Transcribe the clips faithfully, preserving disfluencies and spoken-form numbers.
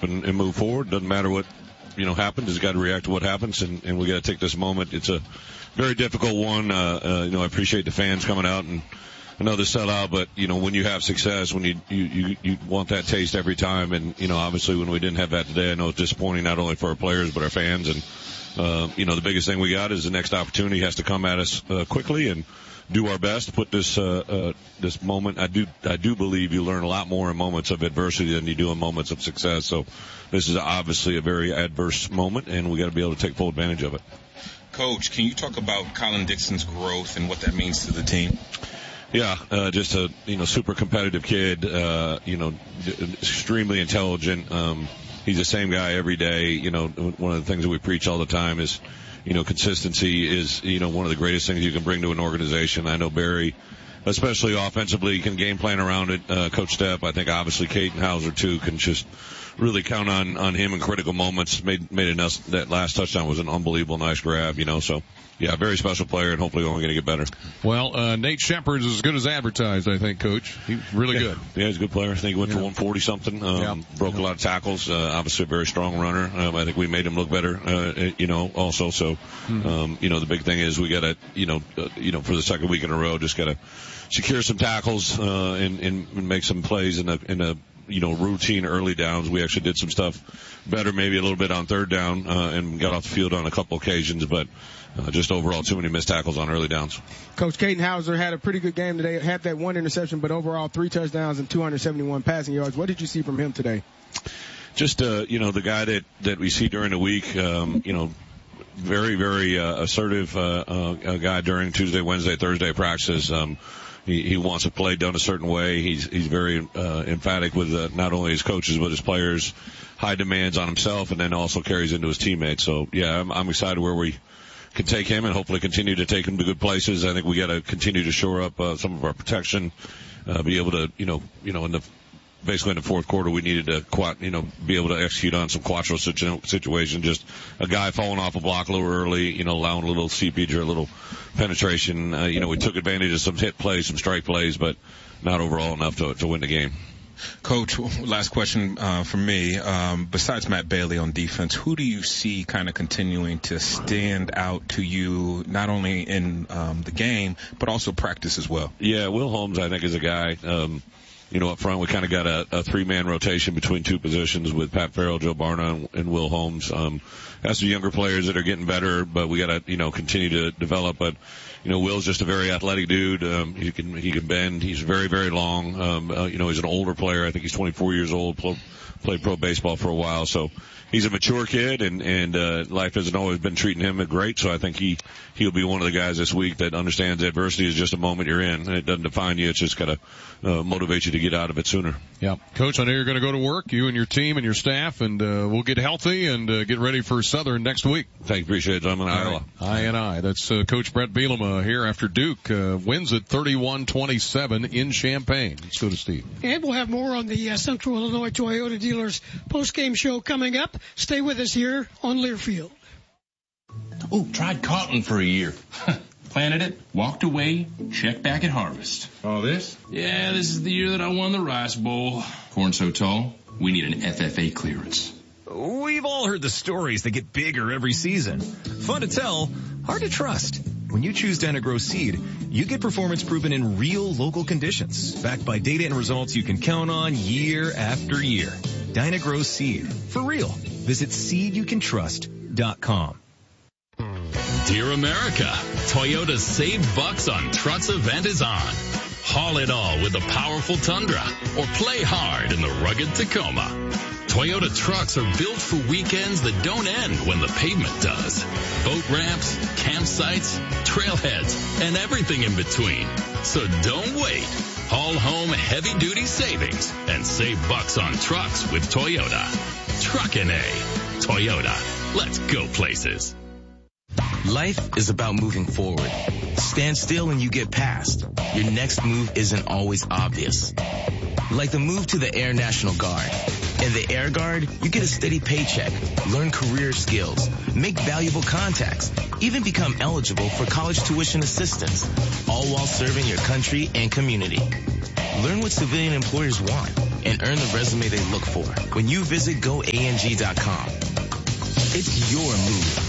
up and, and move forward. Doesn't matter what, you know, happens. Just got to react to what happens, and, and we got to take this moment. It's a very difficult one. Uh, uh, you know, I appreciate the fans coming out and another sellout, but, you know, when you have success, when you, you, you, you want that taste every time, and, you know, obviously when we didn't have that today, I know it's disappointing not only for our players, but our fans, and, uh, you know, the biggest thing we got is the next opportunity has to come at us, uh, quickly and do our best to put this, uh, uh, this moment. I do, I do believe you learn a lot more in moments of adversity than you do in moments of success, so this is obviously a very adverse moment, and we got to be able to take full advantage of it. Coach, can you talk about Colin Dixon's growth and what that means to the team? Yeah, uh, just a, you know, super competitive kid, uh, you know, extremely intelligent. Um, he's the same guy every day. You know, one of the things that we preach all the time is, you know, consistency is, you know, one of the greatest things you can bring to an organization. I know Barry, especially offensively, can game plan around it. Uh, Coach Stepp, I think obviously Caden Hauser too, can just really count on, on him in critical moments. Made, made a nice, that last touchdown was an unbelievable nice grab, you know, so. Yeah, very special player, and hopefully only going to get better. Well, uh, Nate Shepard's as good as advertised, I think, Coach. He's really yeah. good. Yeah, he's a good player. I think he went yeah. for one forty something. Um, yeah. Broke yeah. a lot of tackles. Uh, obviously a very strong runner. Um, I think we made him look better, uh, you know, also. So, mm-hmm. um, you know, the big thing is we got to, you know, uh, you know, for the second week in a row, just got to secure some tackles, uh, and, and make some plays in a, in a, you know, routine early downs. We actually did some stuff better, maybe a little bit on third down, uh, and got off the field on a couple occasions, but, Uh, just overall too many missed tackles on early downs. Coach Caden Hauser had a pretty good game today. Had that one interception, but overall three touchdowns and two hundred seventy-one passing yards. What did you see from him today? Just, uh, you know, the guy that, that we see during the week, um, you know, very, very, uh, assertive, uh, uh, guy during Tuesday, Wednesday, Thursday practices. Um, he, he wants to play done a certain way. He's, he's very, uh, emphatic with, uh, not only his coaches, but his players. High demands on himself, and then also carries into his teammates. So, yeah, I'm, I'm excited where we can take him and hopefully continue to take him to good places. I think we got to continue to shore up uh, some of our protection, uh, be able to, you know, you know, in the basically in the fourth quarter we needed to, quat, you know, be able to execute on some quattro situ- situation. Just a guy falling off a block a little early, you know, allowing a little seepage or a little penetration. Uh, you know, we took advantage of some hit plays, some strike plays, but not overall enough to to win the game. Coach, last question uh, from me. Um, besides Matt Bailey on defense, who do you see kind of continuing to stand out to you, not only in um, the game, but also practice as well? Yeah, Will Holmes, I think, is a guy. Um, you know, up front, we kind of got a, a three-man rotation between two positions with Pat Farrell, Joe Barna, and, and Will Holmes. Um, that's the younger players that are getting better, but we got to, you know, continue to develop. But, you know, Will's just a very athletic dude. Um, he can, he can bend. He's very, very long. Um, uh, you know, he's an older player. I think he's twenty-four years old, pl- played pro baseball for a while. So he's a mature kid, and, and, uh, life hasn't always been treating him great. So I think he, he'll be one of the guys this week that understands adversity is just a moment you're in, and it doesn't define you. It's just got to, uh, motivate you to get out of it sooner. Yeah. Coach, I know you're going to go to work, you and your team and your staff, and, uh, we'll get healthy and, uh, get ready for Southern next week. Thank you. Appreciate it, gentlemen. Iowa. I and I. That's, uh, Coach Brett Bielema here after Duke, uh, wins at thirty-one twenty-seven in Champaign. Let's go to Steve. And we'll have more on the uh, Central Illinois Toyota Dealers post-game show coming up. Stay with us here on Learfield. Oh, tried cotton for a year. Planted it, walked away, checked back at harvest. Oh, this? Yeah, this is the year that I won the Rice Bowl. Corn so tall, we need an F F A clearance. We've all heard the stories that get bigger every season. Fun to tell, hard to trust. When you choose Dyna-Gro Seed, you get performance proven in real local conditions, backed by data and results you can count on year after year. Dyna-Gro Seed, for real. Visit seed you can trust dot com. Dear America, Toyota's Save Bucks on Trucks event is on. Haul it all with the powerful Tundra or play hard in the rugged Tacoma. Toyota trucks are built for weekends that don't end when the pavement does. Boat ramps, campsites, trailheads, and everything in between. So don't wait. Haul home heavy-duty savings and save bucks on trucks with Toyota. Truckin' A. Toyota. Let's go places. Life is about moving forward. Stand still and you get past. Your next move isn't always obvious. Like the move to the Air National Guard. In the Air Guard, you get a steady paycheck, learn career skills, make valuable contacts, even become eligible for college tuition assistance, all while serving your country and community. Learn what civilian employers want and earn the resume they look for when you visit go A N G dot com. It's your move.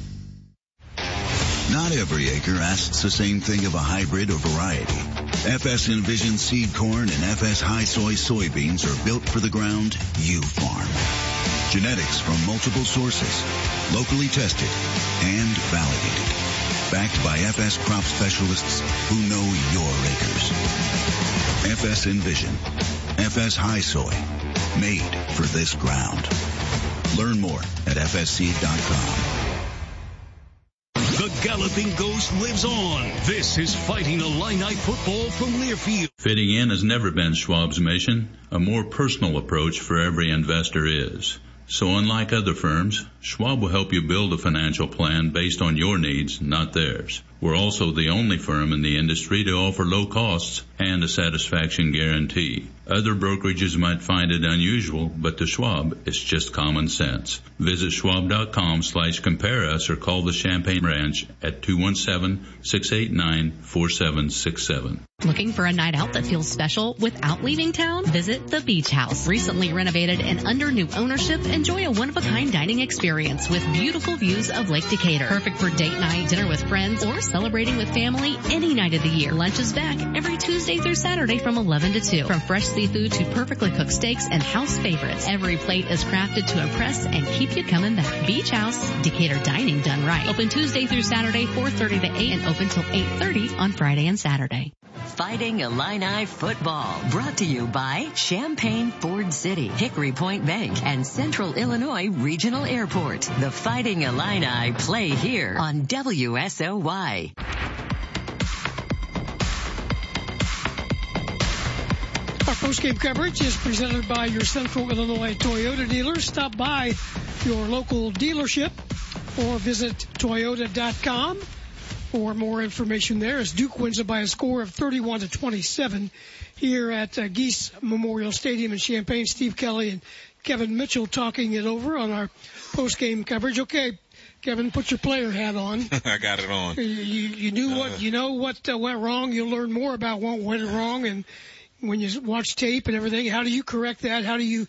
Not every acre asks the same thing of a hybrid or variety. F S Envision seed corn and F S High Soy soybeans are built for the ground you farm. Genetics from multiple sources, locally tested and validated. Backed by F S crop specialists who know your acres. F S Envision, F S High Soy, made for this ground. Learn more at F S seed dot com. The Galloping Ghost lives on. This is Fighting Illini football from Learfield. Fitting in has never been Schwab's mission. A more personal approach for every investor is. So unlike other firms, Schwab will help you build a financial plan based on your needs, not theirs. We're also the only firm in the industry to offer low costs and a satisfaction guarantee. Other brokerages might find it unusual, but to Schwab, it's just common sense. Visit schwab.com slash compare us or call the Champaign branch at two one seven, six eight nine, four seven six seven. Looking for a night out that feels special without leaving town? Visit the Beach House. Recently renovated and under new ownership, enjoy a one-of-a-kind dining experience with beautiful views of Lake Decatur. Perfect for date night, dinner with friends, or celebrating with family any night of the year. Lunch is back every Tuesday through Saturday from eleven to two. From fresh seafood to perfectly cooked steaks and house favorites, every plate is crafted to impress and keep you coming back. Beach House, Decatur dining done right. Open Tuesday through Saturday, four thirty to eight, and open till eight thirty on Friday and Saturday. Fighting Illini football, brought to you by Champaign Ford City, Hickory Point Bank, and Central Illinois Regional Airport. The Fighting Illini play here on W S O Y. Our post-game coverage is presented by your Central Illinois Toyota dealers. Stop by your local dealership or visit toyota dot com. For more information there, as Duke wins it by a score of thirty-one to twenty-seven here at uh, Geese Memorial Stadium in Champaign. Steve Kelly and Kevin Mitchell talking it over on our post-game coverage. Okay, Kevin, put your player hat on. I got it on. You, you knew what uh, you know what uh, went wrong. You'll learn more about what went wrong, and when you watch tape and everything, how do you correct that? How do you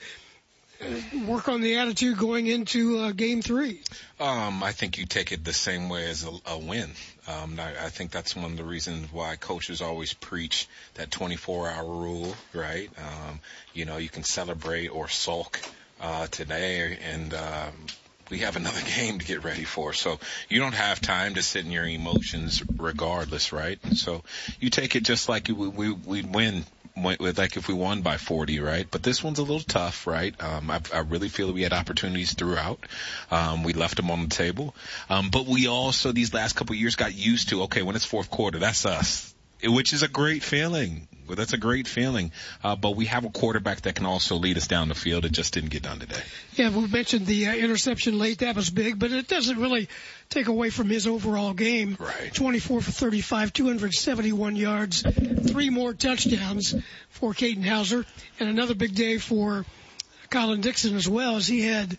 work on the attitude going into uh, game three? Um, I think you take it the same way as a, a win. Um, I, I think that's one of the reasons why coaches always preach that twenty-four hour rule, right? Um, you know, you can celebrate or sulk uh, today, and um, we have another game to get ready for. So you don't have time to sit in your emotions regardless, right? So you take it just like we, we, we'd win. Like if we won by forty, right? But this one's a little tough, right? Um, I, I really feel we had opportunities throughout. Um, we left them on the table. Um, but we also, these last couple of years, got used to, okay, when it's fourth quarter, that's us, which is a great feeling. Well, that's a great feeling. Uh, but we have a quarterback that can also lead us down the field. It just didn't get done today. Yeah, we mentioned the uh, interception late. That was big, but it doesn't really take away from his overall game. Right. twenty-four for thirty-five, two hundred seventy-one yards, three more touchdowns for Caden Hauser, and another big day for Colin Dixon as well, as he had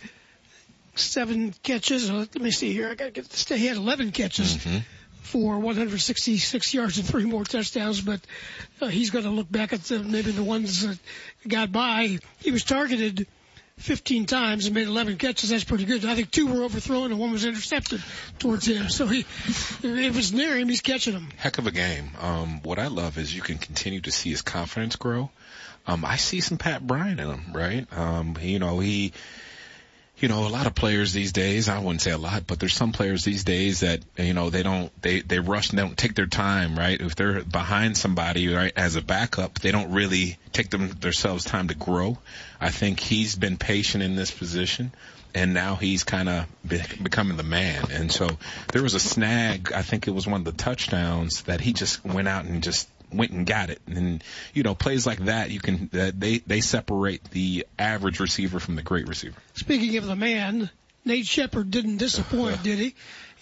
seven catches. Uh, let me see here. I got to get this. He had eleven catches. Mm-hmm. For one hundred sixty-six yards and three more touchdowns, but uh, he's going to look back at the, maybe the ones that got by. He was targeted fifteen times and made eleven catches. That's pretty good. I think two were overthrown and one was intercepted towards him. So he, it was near him. He's catching them. Heck of a game. Um, what I love is you can continue to see his confidence grow. Um, I see some Pat Bryant in him, right? Um, you know, he. You know, a lot of players these days, I wouldn't say a lot, but there's some players these days that, you know, they don't, they, they rush and they don't take their time, right? If they're behind somebody, right, as a backup, they don't really take them themselves time to grow. I think he's been patient in this position, and now he's kind of be, becoming the man. And so there was a snag, I think it was one of the touchdowns that he just went out and just went and got it. And, you know, plays like that, you can, uh, they, they separate the average receiver from the great receiver. Speaking of the man, Nate Shepard didn't disappoint, did he?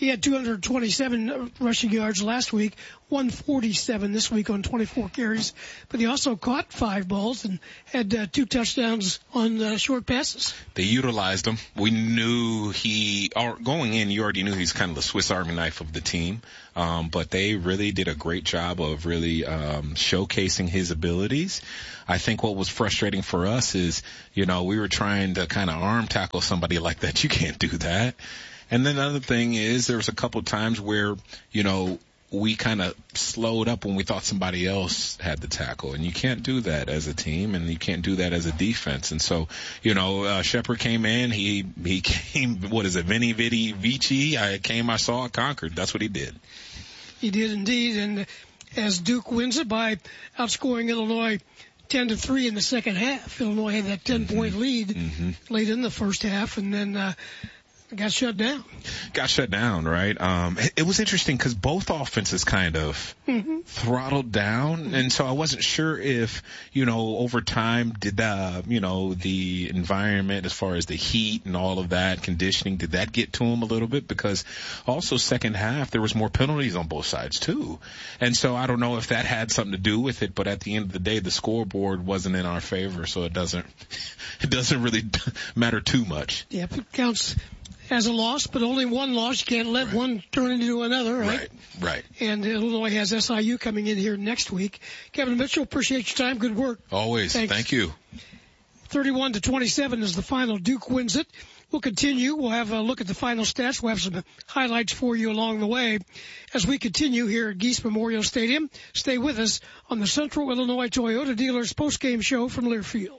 He had two hundred twenty-seven rushing yards last week, one forty-seven this week on twenty-four carries. But he also caught five balls and had uh, two touchdowns on uh, short passes. They utilized him. We knew he, or going in, you already knew he's kind of the Swiss Army knife of the team. Um, but they really did a great job of really um, showcasing his abilities. I think what was frustrating for us is, you know, we were trying to kind of arm tackle somebody like that. You can't do that. And then another thing is there was a couple of times where, you know, we kind of slowed up when we thought somebody else had the tackle. And you can't do that as a team, and you can't do that as a defense. And so, you know, uh, Shepard came in. He he came, what is it, Veni, Vidi, Vici? I came, I saw, I conquered. That's what he did. He did indeed. And as Duke wins it by outscoring Illinois ten to three in the second half, Illinois had that ten-point mm-hmm. lead mm-hmm. late in the first half, and then uh got shut down. Got shut down, right? Um, it, it was interesting because both offenses kind of mm-hmm. throttled down, mm-hmm. and so I wasn't sure if, you know, over time did the, you know, the environment as far as the heat and all of that conditioning, did that get to them a little bit? Because also second half there was more penalties on both sides too, and so I don't know if that had something to do with it. But at the end of the day, the scoreboard wasn't in our favor, so it doesn't it doesn't really matter too much. Yeah, it counts as a loss, but only one loss. You can't let right. one turn into another, right? Right, right. And Illinois has S I U coming in here next week. Kevin Mitchell, appreciate your time. Good work. Always. Thanks. Thank you. thirty-one to twenty-seven is the final. Duke wins it. We'll continue. We'll have a look at the final stats. We'll have some highlights for you along the way as we continue here at Geese Memorial Stadium. Stay with us on the Central Illinois Toyota Dealers postgame show from Learfield.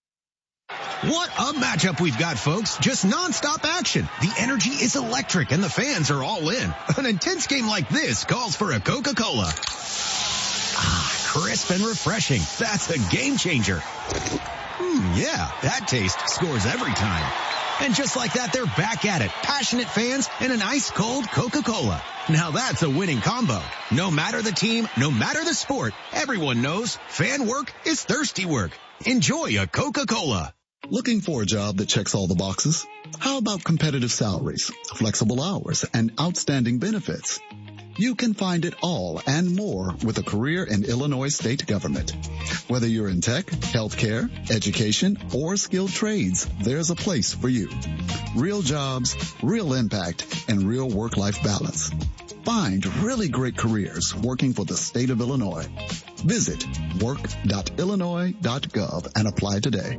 What a matchup we've got, folks. Just nonstop action. The energy is electric and the fans are all in. An intense game like this calls for a Coca-Cola. Ah, crisp and refreshing. That's a game changer. Hmm, yeah, that taste scores every time. And just like that, they're back at it. Passionate fans and an ice-cold Coca-Cola. Now that's a winning combo. No matter the team, no matter the sport, everyone knows fan work is thirsty work. Enjoy a Coca-Cola. Looking for a job that checks all the boxes? How about competitive salaries, flexible hours, and outstanding benefits? You can find it all and more with a career in Illinois state government. Whether you're in tech, healthcare, education, or skilled trades, there's a place for you. Real jobs, real impact, and real work-life balance. Find really great careers working for the state of Illinois. Visit work dot illinois dot gov and apply today.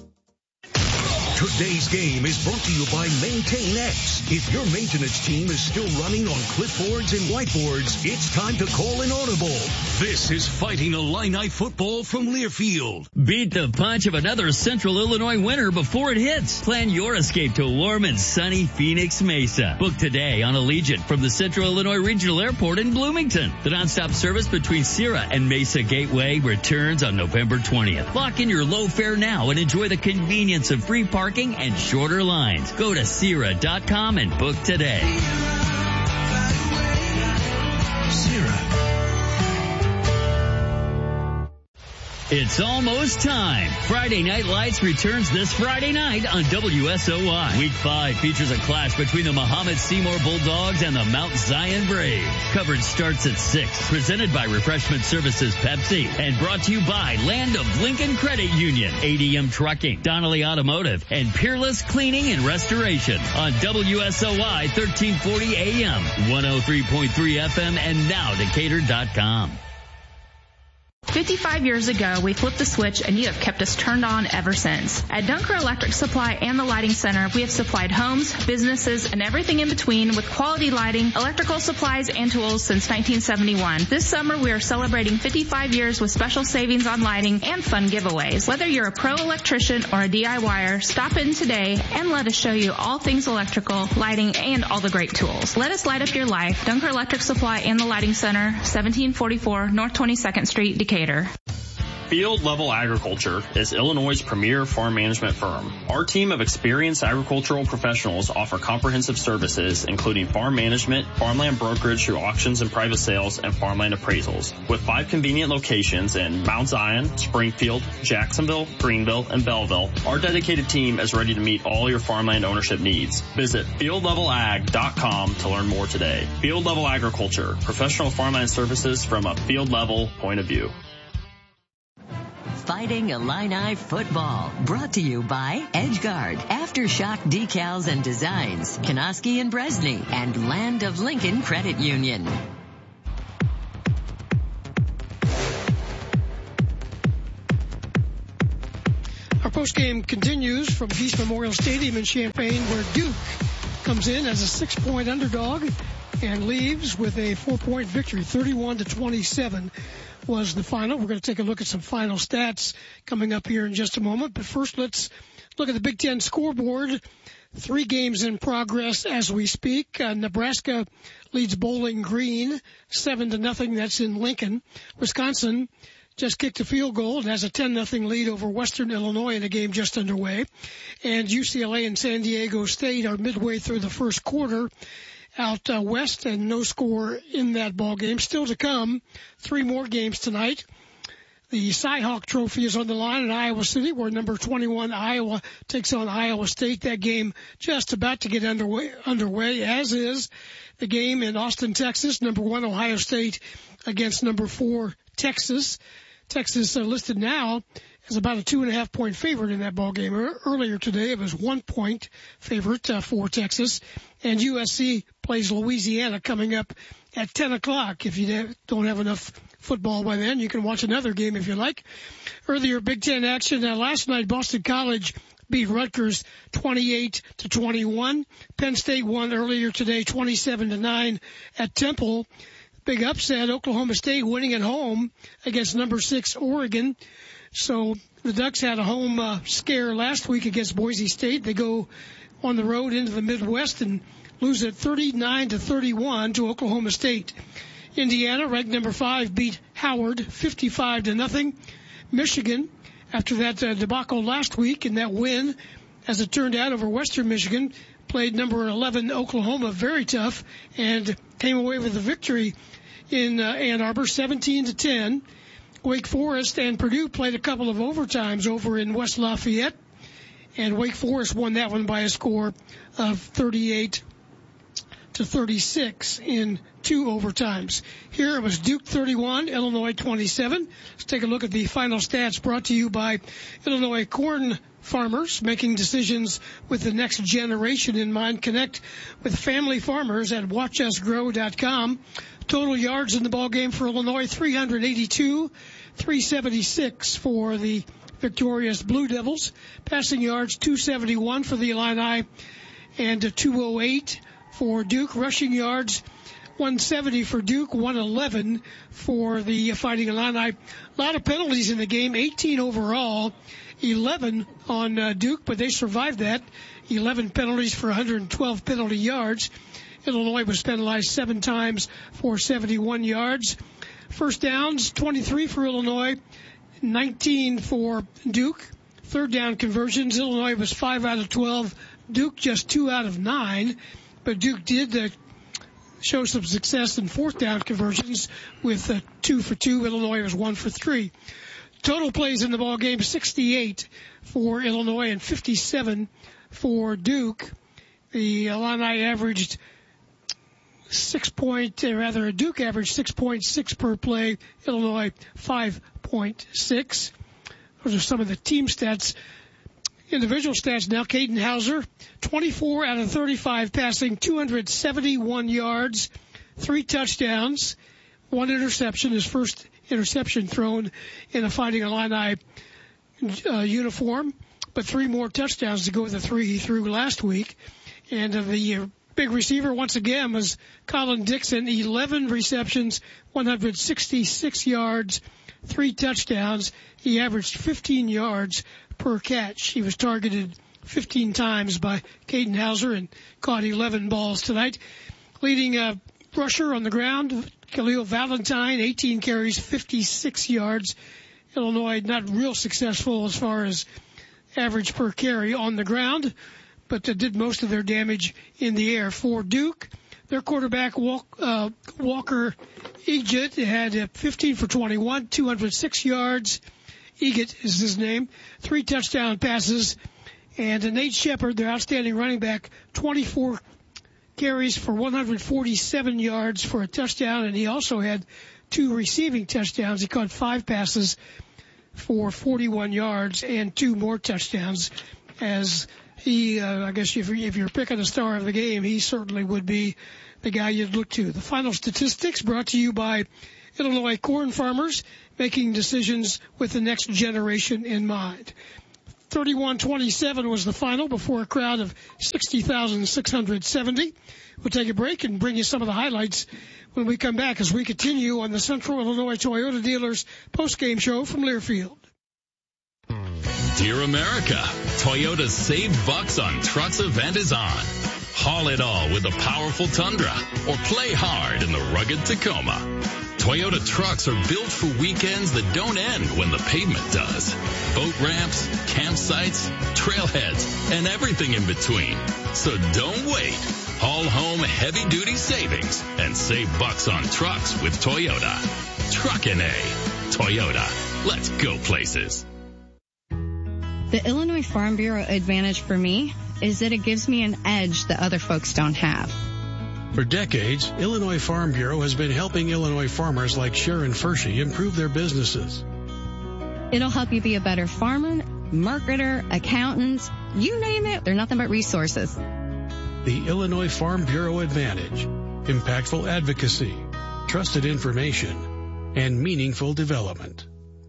Today's game is brought to you by MaintainX. If your maintenance team is still running on clipboards and whiteboards, it's time to call an audible. This is Fighting Illini football from Learfield. Beat the punch of another Central Illinois winter before it hits. Plan your escape to warm and sunny Phoenix Mesa. Book today on Allegiant from the Central Illinois Regional Airport in Bloomington. The nonstop service between Sierra and Mesa Gateway returns on November twentieth. Lock in your low fare now and enjoy the convenience of free parking and shorter lines. Go to Sierra dot com and book today. Sierra. It's almost time. Friday Night Lights returns this Friday night on W S O Y. Week five features a clash between the Muhammad Seymour Bulldogs and the Mount Zion Braves. Coverage starts at six. Presented by Refreshment Services Pepsi and brought to you by Land of Lincoln Credit Union, A D M Trucking, Donnelly Automotive, and Peerless Cleaning and Restoration on W S O Y thirteen forty A M, one oh three point three F M, and now Decatur dot com. fifty-five years ago, we flipped the switch and you have kept us turned on ever since. At Dunker Electric Supply and the Lighting Center, we have supplied homes, businesses, and everything in between with quality lighting, electrical supplies, and tools since nineteen seventy-one. This summer, we are celebrating fifty-five years with special savings on lighting and fun giveaways. Whether you're a pro electrician or a D I Y er, stop in today and let us show you all things electrical, lighting, and all the great tools. Let us light up your life. Dunker Electric Supply and the Lighting Center, seventeen forty-four North twenty-second Street, Decatur. Field Level Agriculture is Illinois' premier farm management firm. Our team of experienced agricultural professionals offer comprehensive services, including farm management, farmland brokerage through auctions and private sales, and farmland appraisals. With five convenient locations in Mount Zion, Springfield, Jacksonville, Greenville, and Belleville, our dedicated team is ready to meet all your farmland ownership needs. Visit field level ag dot com to learn more today. Field Level Agriculture, professional farmland services from a field level point of view. Fighting Illini Football, brought to you by Edgeguard, Aftershock Decals and Designs, Kanoski and Bresney, and Land of Lincoln Credit Union. Our postgame continues from Geese Memorial Stadium in Champaign, where Duke comes in as a six-point underdog and leaves with a four-point victory. thirty-one to twenty-seven was the final. We're going to take a look at some final stats coming up here in just a moment. But first, let's look at the Big Ten scoreboard. Three games in progress as we speak. Uh, Nebraska leads Bowling Green seven to nothing. That's in Lincoln. Wisconsin just kicked a field goal and has a ten nothing lead over Western Illinois in a game just underway. And U C L A and San Diego State are midway through the first quarter out uh, west, and no score in that ball game. Still to come, three more games tonight. The Cy-Hawk Trophy is on the line in Iowa City, where number twenty-one Iowa takes on Iowa State. That game just about to get underway, underway, as is the game in Austin, Texas. Number one Ohio State against number four Texas. Texas uh, listed now as about a two and a half point favorite in that ball game. Earlier today, it was one point favorite uh, for Texas. And U S C plays Louisiana coming up at ten o'clock. If you don't have enough football by then, you can watch another game if you like. Earlier Big Ten action uh, last night, Boston College beat Rutgers twenty-eight to twenty-one. Penn State won earlier today twenty-seven to nine at Temple. Big upset, Oklahoma State winning at home against number six Oregon. So the Ducks had a home uh, scare last week against Boise State. They go on the road into the Midwest and lose at thirty-nine to thirty-one to Oklahoma State. Indiana, ranked number five, beat Howard fifty-five to nothing. Michigan, after that uh, debacle last week and that win, as it turned out, over Western Michigan, played number eleven Oklahoma very tough and came away with a victory in uh, Ann Arbor, seventeen to ten. Wake Forest and Purdue played a couple of overtimes over in West Lafayette, and Wake Forest won that one by a score of thirty-eight to thirty-six in two overtimes. Here it was Duke thirty-one, Illinois twenty-seven. Let's take a look at the final stats brought to you by Illinois Corn Farmers, making decisions with the next generation in mind. Connect with family farmers at watch us grow dot com. Total yards in the ball game for Illinois, three eighty-two, three seventy-six for the victorious Blue Devils. Passing yards, two seventy-one for the Illini and two oh eight for Duke. Rushing yards, one seventy for Duke, one eleven for the Fighting Illini. A lot of penalties in the game, eighteen overall, eleven on uh, Duke, but they survived that. eleven penalties for one hundred twelve penalty yards. Illinois was penalized seven times for seventy-one yards. First downs, twenty-three for Illinois, nineteen for Duke. Third down conversions, Illinois was five out of twelve. Duke just two out of nine. But Duke did uh, show some success in fourth down conversions with uh, two for two. Illinois was one for three. Total plays in the ball game, sixty-eight for Illinois and fifty-seven for Duke. The Illini averaged six point, uh, rather, Duke averaged six point six per play. Illinois five point six. Those are some of the team stats. Individual stats now. Caden Hauser, twenty-four out of thirty-five passing, two hundred seventy-one yards, three touchdowns, one interception, his first interception thrown in a Fighting Illini uh, uniform, but three more touchdowns to go with the three he threw last week. And uh, the uh, big receiver once again was Colin Dixon, eleven receptions, one hundred sixty-six yards, three touchdowns. He averaged fifteen yards per catch. He was targeted fifteen times by Caden Hauser and caught eleven balls tonight. Leading uh, rusher on the ground, Khalil Valentine, eighteen carries, fifty-six yards, Illinois not real successful as far as average per carry on the ground, but uh, did most of their damage in the air. For Duke, their quarterback, Walk, uh, Walker Eget, had uh, fifteen for twenty-one, two hundred six yards. Eget is his name. Three touchdown passes. And uh, Nate Shepard, their outstanding running back, twenty-four carries for one hundred forty-seven yards for a touchdown, and he also had two receiving touchdowns. He caught five passes for forty-one yards and two more touchdowns. As he, uh, I guess if you're, if you're picking a star of the game, he certainly would be the guy you'd look to. The final statistics brought to you by Illinois corn farmers, making decisions with the next generation in mind. thirty-one twenty-seven was the final before a crowd of sixty thousand six hundred seventy. We'll take a break and bring you some of the highlights when we come back as we continue on the Central Illinois Toyota Dealers post-game show from Learfield. Dear America, Toyota's Save Bucks on Trucks event is on. Haul it all with the powerful Tundra or play hard in the rugged Tacoma. Toyota trucks are built for weekends that don't end when the pavement does. Boat ramps, campsites, trailheads, and everything in between. So don't wait. Haul home heavy-duty savings and save bucks on trucks with Toyota. Truckin' A. Toyota. Let's go places. The Illinois Farm Bureau advantage for me is that it gives me an edge that other folks don't have. For decades, Illinois Farm Bureau has been helping Illinois farmers like Sharon Fershey improve their businesses. It'll help you be a better farmer, marketer, accountant, you name it, they're nothing but resources. The Illinois Farm Bureau Advantage: impactful advocacy, trusted information, and meaningful development.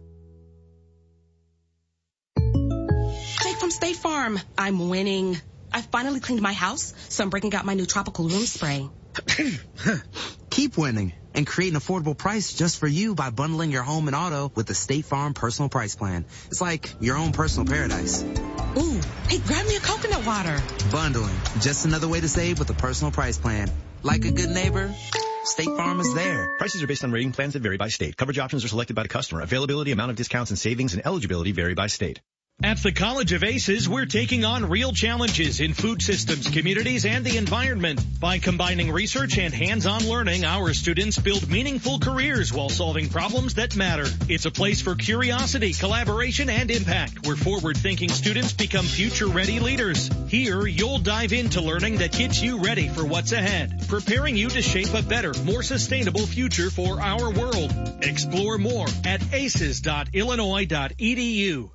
Jake from State Farm. I'm winning. I finally cleaned my house, so I'm breaking out my new tropical room spray. Keep winning and create an affordable price just for you by bundling your home and auto with the State Farm Personal Price Plan. It's like your own personal paradise. Ooh, hey, grab me a coconut water. Bundling, just another way to save with a personal price plan. Like a good neighbor, State Farm is there. Prices are based on rating plans that vary by state. Coverage options are selected by the customer. Availability, amount of discounts and savings, and eligibility vary by state. At the College of Aces, we're taking on real challenges in food systems, communities, and the environment. By combining research and hands-on learning, our students build meaningful careers while solving problems that matter. It's a place for curiosity, collaboration, and impact, where forward-thinking students become future-ready leaders. Here, you'll dive into learning that gets you ready for what's ahead, preparing you to shape a better, more sustainable future for our world. Explore more at aces dot illinois dot e d u.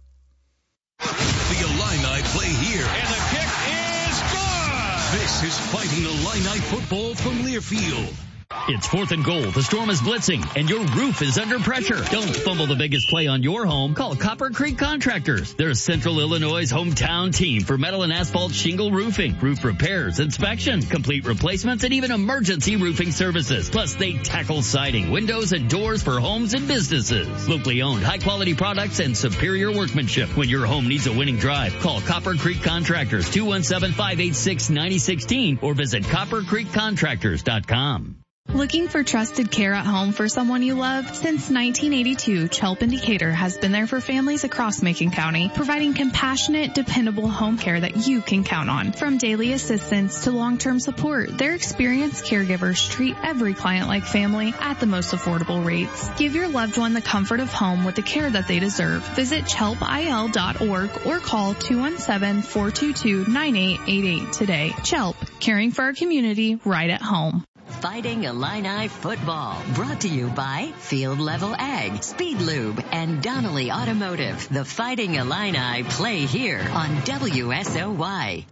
The Illini play here. And the kick is good! This is Fighting Illini football from Learfield. It's fourth and goal. The storm is blitzing, and your roof is under pressure. Don't fumble the biggest play on your home. Call Copper Creek Contractors. They're Central Illinois' hometown team for metal and asphalt shingle roofing, roof repairs, inspection, complete replacements, and even emergency roofing services. Plus, they tackle siding, windows, and doors for homes and businesses. Locally owned, high-quality products and superior workmanship. When your home needs a winning drive, call Copper Creek Contractors, two one seven, five eight six, nine zero one six, or visit copper creek contractors dot com. Looking for trusted care at home for someone you love? Since nineteen eighty-two, Chelp and Decatur has been there for families across Macon County, providing compassionate, dependable home care that you can count on. From daily assistance to long-term support, their experienced caregivers treat every client like family at the most affordable rates. Give your loved one the comfort of home with the care that they deserve. Visit chelp I L dot org or call two one seven, four two two, nine eight eight eight today. Chelp, caring for our community right at home. Fighting Illini football, brought to you by Field Level Ag, Speed Lube, and Donnelly Automotive. The Fighting Illini play here on W S O Y.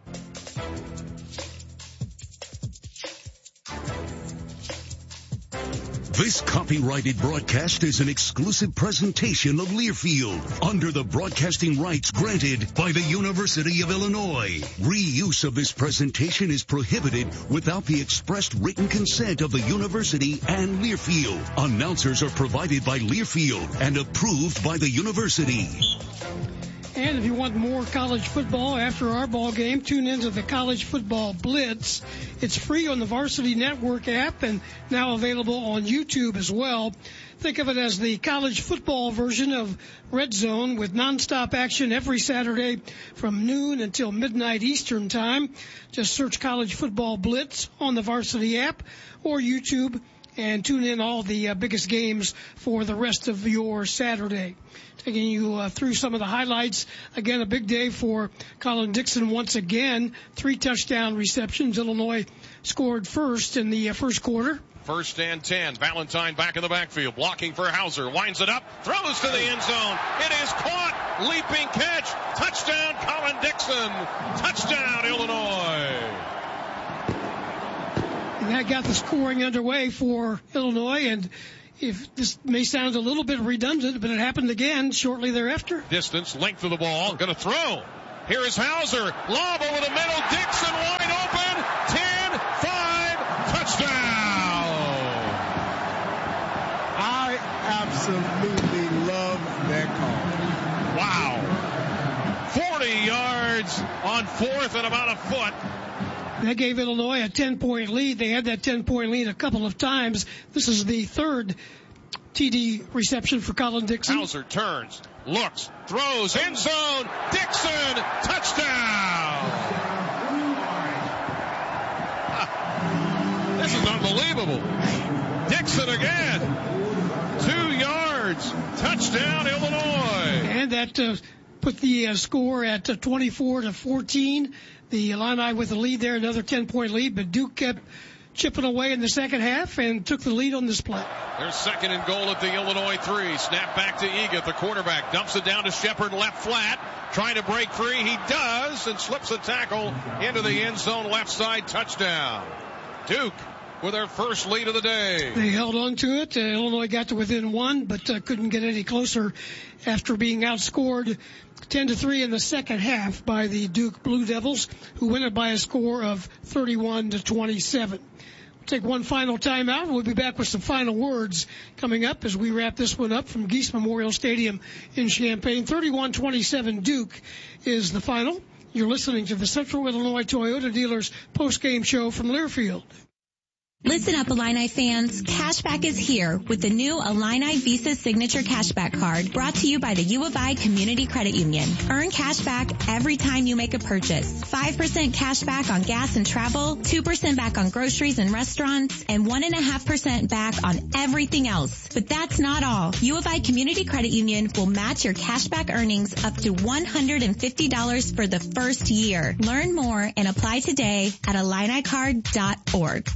This copyrighted broadcast is an exclusive presentation of Learfield under the broadcasting rights granted by the University of Illinois. Reuse of this presentation is prohibited without the expressed written consent of the university and Learfield. Announcers are provided by Learfield and approved by the university. And if you want more college football after our ball game, tune into the College Football Blitz. It's free on the Varsity Network app and now available on YouTube as well. Think of it as the college football version of Red Zone with nonstop action every Saturday from noon until midnight Eastern time. Just search College Football Blitz on the Varsity app or YouTube and tune in all the uh, biggest games for the rest of your Saturday. Taking you uh, through some of the highlights. Again, a big day for Colin Dixon once again. Three touchdown receptions. Illinois scored first in the uh, first quarter. First and ten. Valentine back in the backfield. Blocking for Hauser. Winds it up. Throws to the end zone. It is caught. Leaping catch. Touchdown, Colin Dixon. Touchdown, Illinois. And that got the scoring underway for Illinois. And if this may sound a little bit redundant, but it happened again shortly thereafter. Distance, length of the ball. Going to throw. Here is Hauser. Lob over the middle. Dixon wide open. ten, five. Touchdown. I absolutely love that call. Wow. forty yards on fourth and about a foot. That gave Illinois a ten-point lead. They had that ten-point lead a couple of times. This is the third T D reception for Colin Dixon. Hauser turns, looks, throws, end zone, Dixon, touchdown! This is unbelievable. Dixon again. Two yards. Touchdown, Illinois. And that uh, put the uh, score at uh, twenty-four to fourteen. The Illini with the lead there, another ten-point lead, but Duke kept chipping away in the second half and took the lead on this play. There's second and goal at the Illinois three. Snap back to Egat, the quarterback. Dumps it down to Shepard, left flat. Trying to break free. He does, and slips a tackle into the end zone, left side, touchdown. Duke with their first lead of the day. They held on to it. Uh, Illinois got to within one, but uh, couldn't get any closer after being outscored ten to three in the second half by the Duke Blue Devils, who win it by a score of thirty-one to twenty-seven. We'll take one final timeout. We'll be back with some final words coming up as we wrap this one up from Geese Memorial Stadium in Champaign. thirty-one twenty-seven Duke is the final. You're listening to the Central Illinois Toyota Dealers post-game show from Learfield. Listen up, Illini fans. Cashback is here with the new Illini Visa Signature Cashback Card brought to you by the U of I Community Credit Union. Earn cashback every time you make a purchase. five percent cashback on gas and travel, two percent back on groceries and restaurants, and one point five percent back on everything else. But that's not all. U of I Community Credit Union will match your cashback earnings up to one hundred fifty dollars for the first year. Learn more and apply today at Illini card dot org.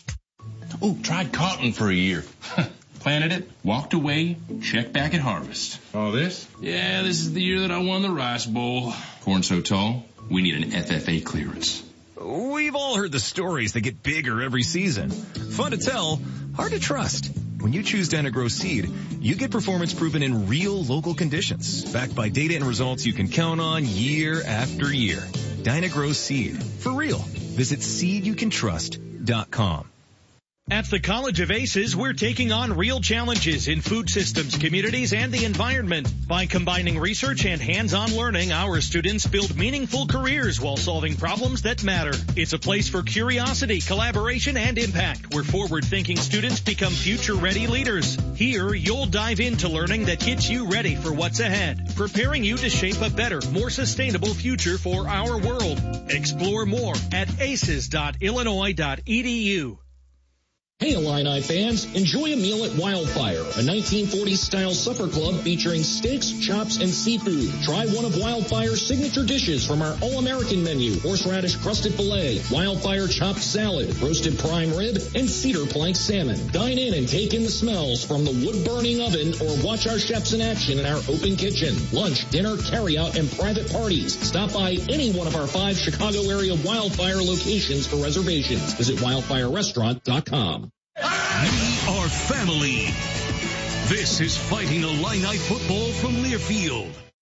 Oh, tried cotton for a year. Planted it, walked away, checked back at harvest. All this? Yeah, this is the year that I won the Rice Bowl. Corn so tall, we need an F F A clearance. We've all heard the stories that get bigger every season. Fun to tell, hard to trust. When you choose Dyna-Gro Seed, you get performance proven in real local conditions, backed by data and results you can count on year after year. Dyna-Gro Seed, for real. Visit seed you can trust dot com. At the College of Aces, we're taking on real challenges in food systems, communities, and the environment. By combining research and hands-on learning, our students build meaningful careers while solving problems that matter. It's a place for curiosity, collaboration, and impact, where forward-thinking students become future-ready leaders. Here, you'll dive into learning that gets you ready for what's ahead, preparing you to shape a better, more sustainable future for our world. Explore more at aces dot illinois dot e d u. Hey Illini fans, enjoy a meal at Wildfire, a nineteen forties style supper club featuring steaks, chops, and seafood. Try one of Wildfire's signature dishes from our all-American menu: horseradish crusted filet, Wildfire chopped salad, roasted prime rib, and cedar plank salmon. Dine in and take in the smells from the wood-burning oven or watch our chefs in action in our open kitchen. Lunch, dinner, carry-out, and private parties. Stop by any one of our five Chicago area Wildfire locations for reservations. Visit wildfire restaurant dot com. We are family. This is Fighting Illini football from Learfield.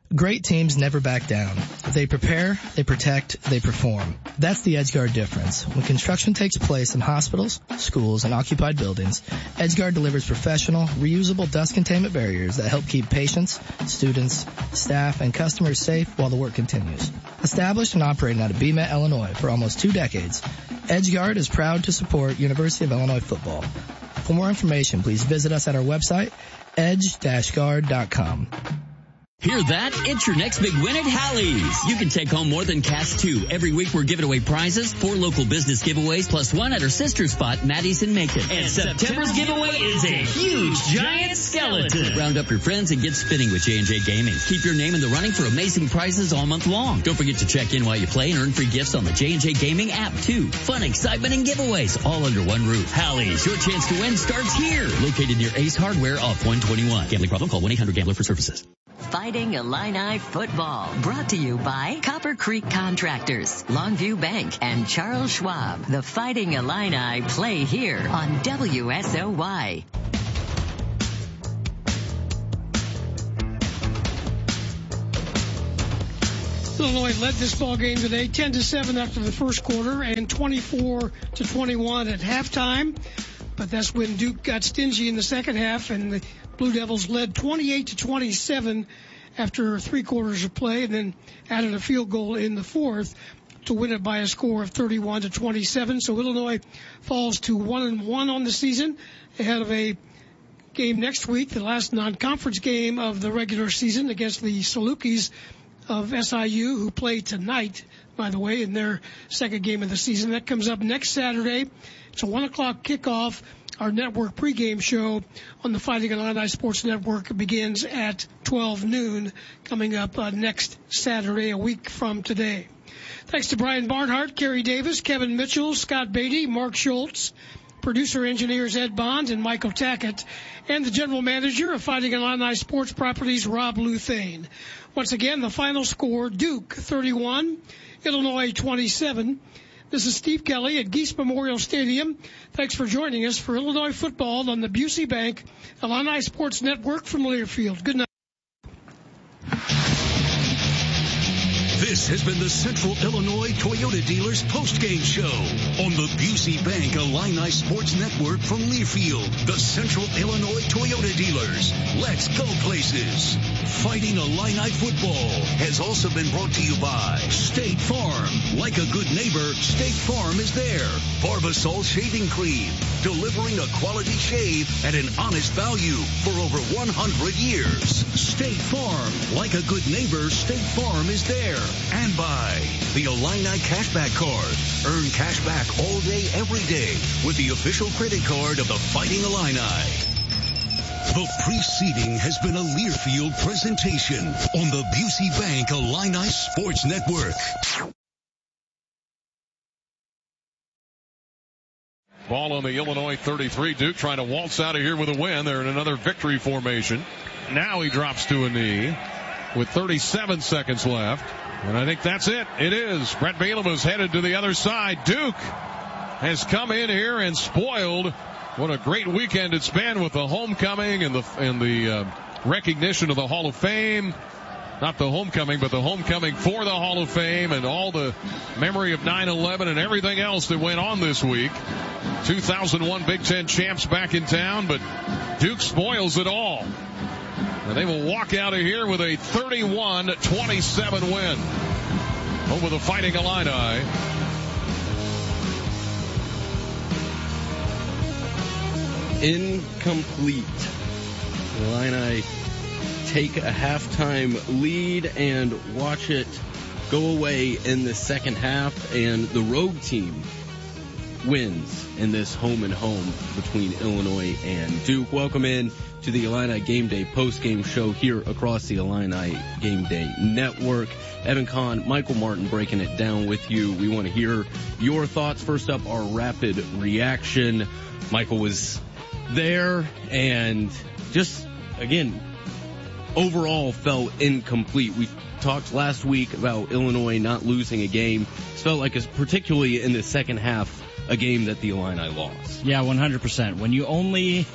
Great teams never back down. They prepare, they protect, they perform. That's the EdgeGuard difference. When construction takes place in hospitals, schools, and occupied buildings, EdgeGuard delivers professional, reusable dust containment barriers that help keep patients, students, staff, and customers safe while the work continues. Established and operating out of B M E T, Illinois for almost two decades, EdgeGuard is proud to support University of Illinois football. For more information, please visit us at our website, edge dash guard dot com. Hear that? It's your next big win at Hallie's. You can take home more than cash, too. Every week we're giving away prizes, four local business giveaways, plus one at our sister spot, Maddie's in Macon. And September's giveaway is a huge giant skeleton. Round up your friends and get spinning with J and J Gaming. Keep your name in the running for amazing prizes all month long. Don't forget to check in while you play and earn free gifts on the J and J Gaming app, too. Fun, excitement, and giveaways all under one roof. Hallie's, your chance to win starts here. Located near Ace Hardware off one twenty-one. Gambling problem? Call one eight hundred gambler for services. Fighting Illini football, brought to you by Copper Creek Contractors, Longview Bank, and Charles Schwab. The Fighting Illini play here on W S O Y. Illinois led this ball game today, ten to seven after the first quarter, and twenty-four to twenty-one at halftime. But that's when Duke got stingy in the second half, and the Blue Devils led twenty-eight to twenty-seven after three quarters of play, and then added a field goal in the fourth to win it by a score of thirty-one to twenty-seven. So Illinois falls to one and one on the season, ahead of a game next week, the last non-conference game of the regular season against the Salukis of S I U, who play tonight, by the way, in their second game of the season. That comes up next Saturday. It's a one o'clock kickoff. Our network pregame show on the Fighting Illini Sports Network begins at twelve noon, coming up uh, next Saturday, a week from today. Thanks to Brian Barnhart, Kerry Davis, Kevin Mitchell, Scott Beatty, Mark Schultz, producer engineers Ed Bond and Michael Tackett, and the general manager of Fighting Illini Sports Properties, Rob Luthane. Once again, the final score, Duke thirty-one, Illinois twenty-seven. This is Steve Kelly at Geese Memorial Stadium. Thanks for joining us for Illinois football on the Busey Bank Illini Sports Network from Learfield. Good night. This has been the Central Illinois Toyota Dealers postgame show on the Busey Bank Illini Sports Network from Learfield. The Central Illinois Toyota Dealers. Let's go places. Fighting Illini football has also been brought to you by State Farm. Like a good neighbor, State Farm is there. Barbasol Shaving Cream, delivering a quality shave at an honest value for over one hundred years. State Farm. Like a good neighbor, State Farm is there. And by the Illini Cashback Card. Earn cash back all day, every day with the official credit card of the Fighting Illini. The preceding has been a Learfield presentation on the Busey Bank Illini Sports Network. Ball on the Illinois thirty-three. Duke trying to waltz out of here with a win. They're in another victory formation. Now he drops to a knee with thirty-seven seconds left. And I think that's it. It is. Brett Bielema is headed to the other side. Duke has come in here and spoiled what a great weekend it's been with the homecoming and the and the uh, recognition of the Hall of Fame. Not the homecoming, but the homecoming for the Hall of Fame and all the memory of nine eleven and everything else that went on this week. two thousand one Big Ten champs back in town, but Duke spoils it all. And they will walk out of here with a thirty-one twenty-seven win over the Fighting Illini. Incomplete. The Illini take a halftime lead and watch it go away in the second half, and the road team wins in this home and home between Illinois and Duke. Welcome in to the Illini Game Day post-game show here across the Illini Game Day Network. Evan Kahn, Michael Martin breaking it down with you. We want to hear your thoughts. First up, our rapid reaction. Michael was there and just, again, overall felt incomplete. We talked last week about Illinois not losing a game. It felt like, it's particularly in the second half, a game that the Illini lost. Yeah, one hundred percent. When you only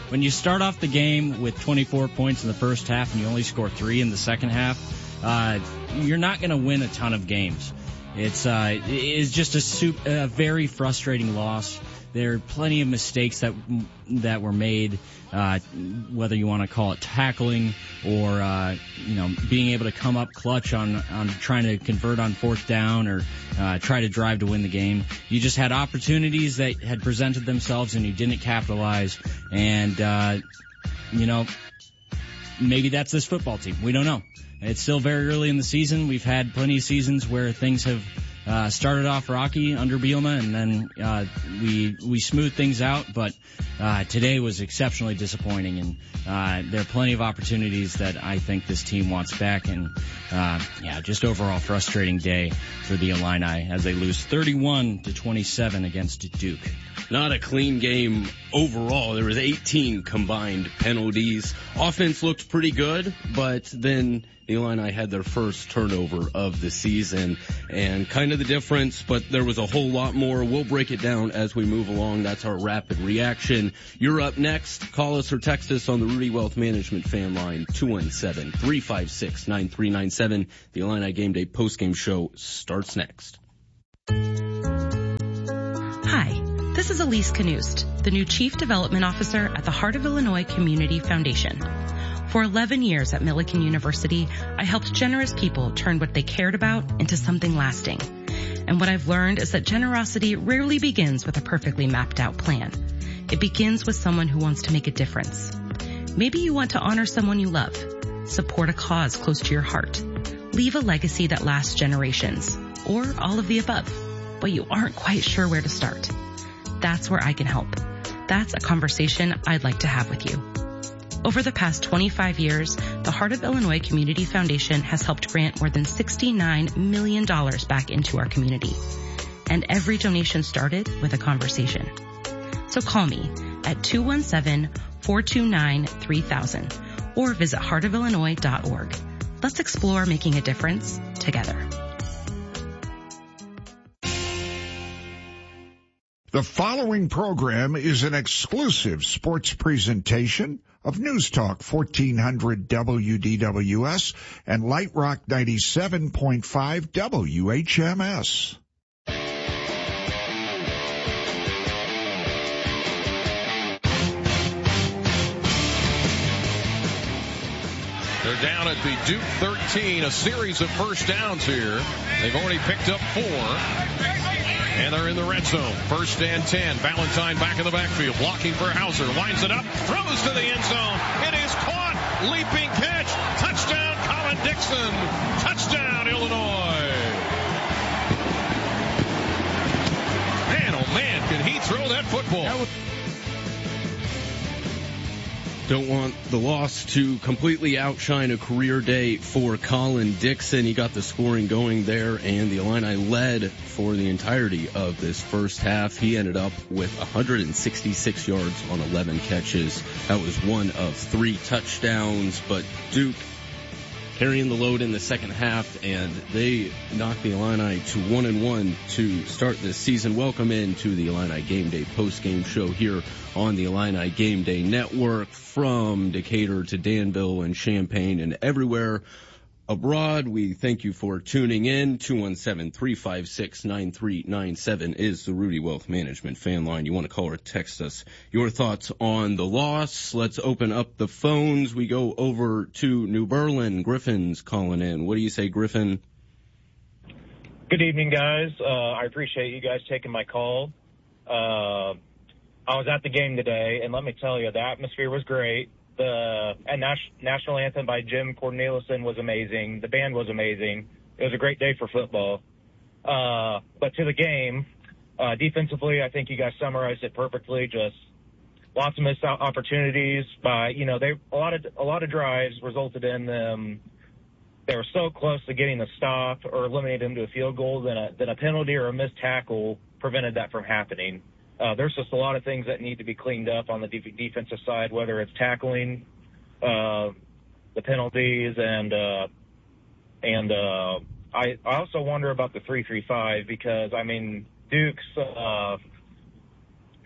when you start off the game with twenty-four points in the first half and you only score three in the second half, uh, you're not going to win a ton of games. It's uh, it's just a, super, a very frustrating loss. There are plenty of mistakes that that were made, uh, whether you want to call it tackling or uh, you know being able to come up clutch on on trying to convert on fourth down or uh, try to drive to win the game. You just had opportunities that had presented themselves and you didn't capitalize. And uh, you know maybe that's this football team. We don't know. It's still very early in the season. We've had plenty of seasons where things have uh, started off rocky under Bielema, and then uh, we we smoothed things out. But uh, today was exceptionally disappointing, and uh, there are plenty of opportunities that I think this team wants back. And uh, yeah, just overall frustrating day for the Illini as they lose thirty-one to twenty-seven against Duke. Not a clean game overall. There was eighteen combined penalties. Offense looked pretty good, but then the Illini had their first turnover of the season, and kind of the difference, but there was a whole lot more. We'll break it down as we move along. That's our rapid reaction. You're up next. Call us or text us on the Rudy Wealth Management fan line, two one seven, three five six, nine three nine seven. The Illini Game Day postgame show starts next. Hi. This is Elise Knust, the new Chief Development Officer at the Heart of Illinois Community Foundation. For eleven years at Millikan University, I helped generous people turn what they cared about into something lasting. And what I've learned is that generosity rarely begins with a perfectly mapped out plan. It begins with someone who wants to make a difference. Maybe you want to honor someone you love, support a cause close to your heart, leave a legacy that lasts generations, or all of the above, but you aren't quite sure where to start. That's where I can help. That's a conversation I'd like to have with you. Over the past twenty-five years, the Heart of Illinois Community Foundation has helped grant more than sixty-nine million dollars back into our community. And every donation started with a conversation. So call me at two one seven, four two nine, three thousand or visit heart of illinois dot org. Let's explore making a difference together. The following program is an exclusive sports presentation of News Talk fourteen hundred W D W S and Light Rock ninety-seven point five W H M S. They're down at the Duke thirteen, a series of first downs here. They've already picked up four. And they're in the red zone. First and ten. Valentine back in the backfield. Blocking for Hauser. Lines it up. Throws to the end zone. It is caught. Leaping catch. Touchdown, Colin Dixon. Touchdown, Illinois. Man, oh man, can he throw that football? Don't want the loss to completely outshine a career day for Colin Dixon. He got the scoring going there, and the Illini led for the entirety of this first half. He ended up with one hundred sixty-six yards on eleven catches. That was one of three touchdowns, but Duke carrying the load in the second half, and they knocked the Illini to one and one to start this season. Welcome in to the Illini Game Day post-game show here on the Illini Game Day Network, from Decatur to Danville and Champaign and everywhere abroad. We thank you for tuning in. two one seven, three five six, nine three nine seven is the Rudy Wealth Management fan line. You want to call or text us your thoughts on the loss. Let's open up the phones. We go over to New Berlin. Griffin's calling in. What do you say, Griffin? Good evening, guys. Uh, I appreciate you guys taking my call. Uh, I was at the game today, and let me tell you, the atmosphere was great. The and Nas- national anthem by Jim Cornelison was amazing. The band was amazing. It was a great day for football. Uh, but to the game, uh, defensively, I think you guys summarized it perfectly. Just lots of missed opportunities by, you know, they a lot of a lot of drives resulted in them. They were so close to getting a stop or eliminating them to a field goal, then a then a penalty or a missed tackle prevented that from happening. Uh, there's just a lot of things that need to be cleaned up on the de- defensive side, whether it's tackling, uh, the penalties, and uh, and uh, I, I also wonder about the three three five because, I mean, Duke's uh,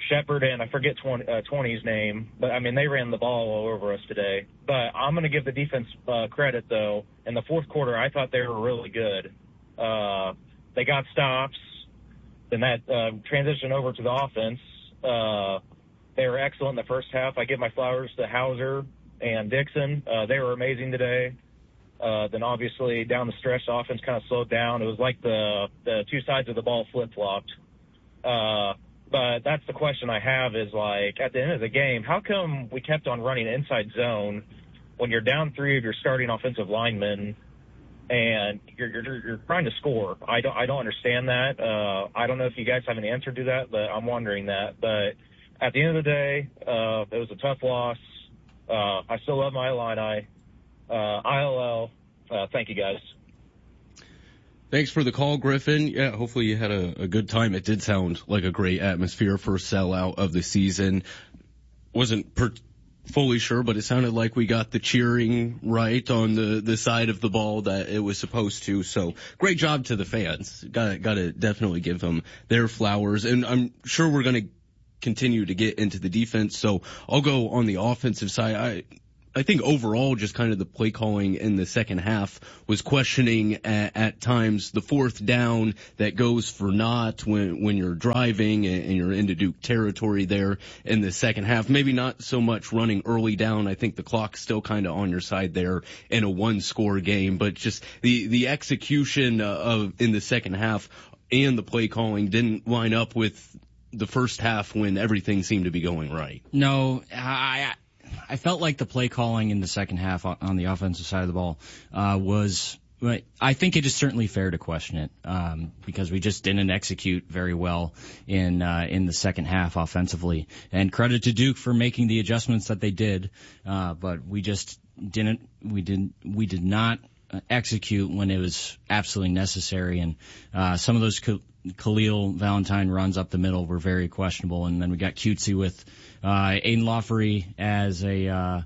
Shepard and I forget twenty, uh, twenty's name, but I mean, they ran the ball all over us today. But I'm going to give the defense uh, credit, though. In the fourth quarter, I thought they were really good. Uh, they got stops. Then that uh, transitioned over to the offense. Uh, they were excellent in the first half. I give my flowers to Hauser and Dixon. Uh, they were amazing today. Uh, then obviously down the stretch, the offense kind of slowed down. It was like the, the two sides of the ball flip-flopped. Uh, but that's the question I have is, like, at the end of the game, how come we kept on running inside zone when you're down three of your starting offensive linemen and you're, you're, you're trying to score? I don't, I don't understand that. Uh, I don't know if you guys have an answer to that, but I'm wondering that. But at the end of the day, uh, it was a tough loss. Uh, I still love my Illini. Uh, I L L, uh, thank you guys. Thanks for the call, Griffin. Yeah, hopefully you had a, a good time. It did sound like a great atmosphere for sellout of the season. Wasn't per- fully sure, but it sounded like we got the cheering right on the, the side of the ball that it was supposed to. So great job to the fans. Got got to definitely give them their flowers. And I'm sure we're going to continue to get into the defense. So I'll go on the offensive side. I, I think overall just kind of the play calling in the second half was questioning at, at times the fourth down that goes for naught when, when you're driving and, and you're into Duke territory there in the second half. Maybe not so much running early down. I think the clock's still kind of on your side there in a one score game, but just the, the execution of in the second half and the play calling didn't line up with the first half when everything seemed to be going right. No, I, I felt like the play calling in the second half on the offensive side of the ball uh, was, I think it is certainly fair to question it um, because we just didn't execute very well in uh, in the second half offensively. And credit to Duke for making the adjustments that they did, uh, but we just didn't, we didn't, we did not execute when it was absolutely necessary. And uh, some of those Khalil Valentine runs up the middle were very questionable, and then we got cutesy with uh, Aiden Lawfrey as a uh,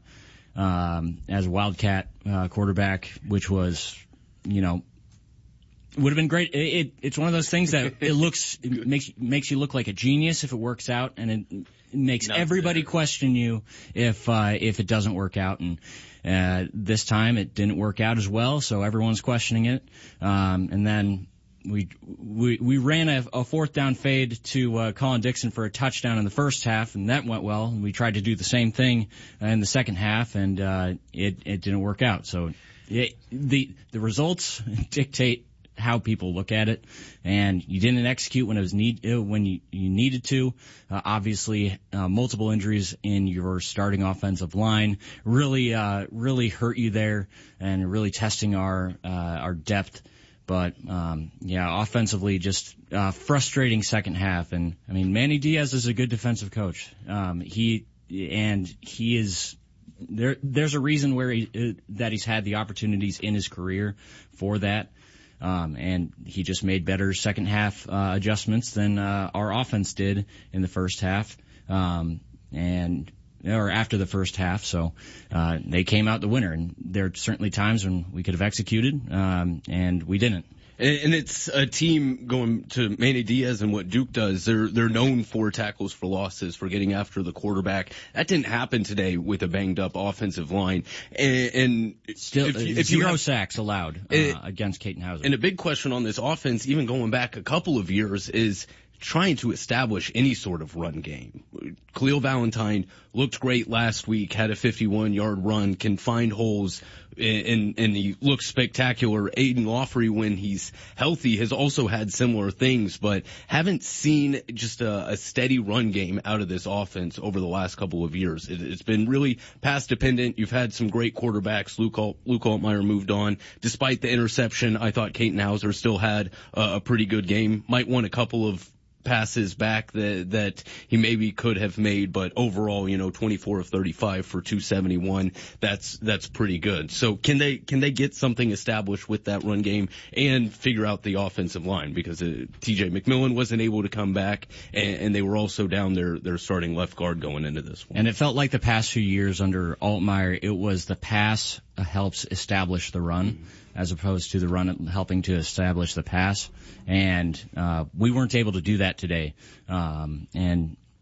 um, as a Wildcat uh, quarterback, which was, you know, would have been great. It, it, it's one of those things that it looks it makes makes you look like a genius if it works out, and it, it makes Not everybody there. question you if uh, if it doesn't work out. And uh, this time it didn't work out as well, so everyone's questioning it. Um, and then. We, we we ran a, a fourth down fade to uh, Colin Dixon for a touchdown in the first half, and that went well. And we tried to do the same thing in the second half, and uh, it it didn't work out. So it, the the results dictate how people look at it, and you didn't execute when it was need when you, you needed to. Uh, obviously, uh, multiple injuries in your starting offensive line really uh, really hurt you there, and really testing our uh, our depth. But, um, yeah, offensively, just uh, frustrating second half. And, I mean, Manny Diaz is a good defensive coach. Um, he and he is there. There's a reason where he uh, that he's had the opportunities in his career for that. Um, and he just made better second half uh, adjustments than uh, our offense did in the first half. Um, and or after the first half, so uh, they came out the winner. And there are certainly times when we could have executed, um, and we didn't. And, and it's a team going to Manny Diaz and what Duke does. They're they're known for tackles for losses, for getting after the quarterback. That didn't happen today with a banged up offensive line. And, and still, if, if zero you have, sacks allowed uh, it, against Caton Hauser. And a big question on this offense, even going back a couple of years, is trying to establish any sort of run game. Khalil Valentine looked great last week, had a fifty-one yard run, can find holes, and, and he looks spectacular. Aiden Lawfrey, when he's healthy, has also had similar things, but haven't seen just a, a steady run game out of this offense over the last couple of years. It, it's been really pass dependent. You've had some great quarterbacks. Luke, Alt, Luke Altmaier moved on. Despite the interception, I thought Caton Hauser still had a, a pretty good game. Might won a couple of passes back that that he maybe could have made, but overall, you know, twenty-four of thirty-five for two seventy-one. That's that's pretty good. So can they can they get something established with that run game and figure out the offensive line, because uh, T J McMillan wasn't able to come back, and, and they were also down their their starting left guard going into this one. And it felt like the past few years under Altmaier, it was the pass helps establish the run, mm-hmm. as opposed to the run helping to establish the pass. And uh, we weren't able to do that today. Um, and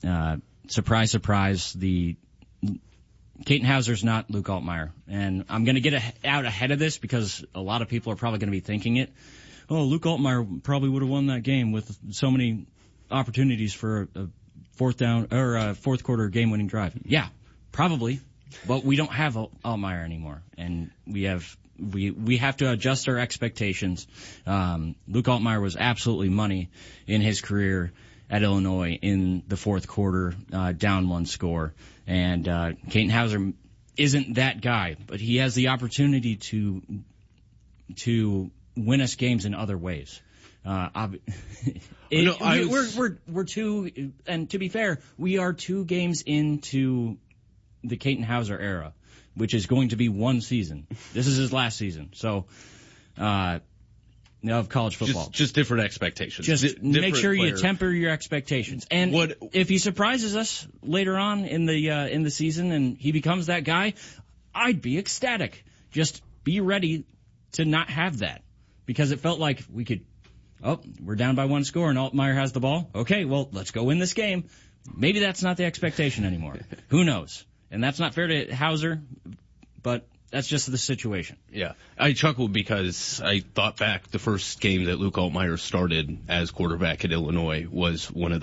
uh, surprise, surprise, the Katin Houser's not Luke Altmaier. And I'm going to get a, out ahead of this because a lot of people are probably going to be thinking it. Oh, Luke Altmaier probably would have won that game with so many opportunities for a fourth down or a fourth quarter game-winning drive. Yeah, probably. But we don't have Altmaier anymore, and we have we we have to adjust our expectations. Um, Luke Altmaier was absolutely money in his career at Illinois in the fourth quarter, uh, down one score, and uh, Katin Houser isn't that guy, but he has the opportunity to to win us games in other ways. Uh, ob- it, no, I we, was... we're we're we're two, and to be fair, we are two games into the Katin Houser era, which is going to be one season. This is his last season, so uh, of college football. Just, just different expectations. Just D- make sure players. you temper your expectations. And what, if he surprises us later on in the uh, in the season and he becomes that guy, I'd be ecstatic. Just be ready to not have that, because it felt like we could. Oh, we're down by one score and Altmaier has the ball. Okay, well, let's go win this game. Maybe that's not the expectation anymore. Who knows? And that's not fair to Houser, but that's just the situation. Yeah. I chuckled because I thought back the first game that Luke Altmaier started as quarterback at Illinois was one of the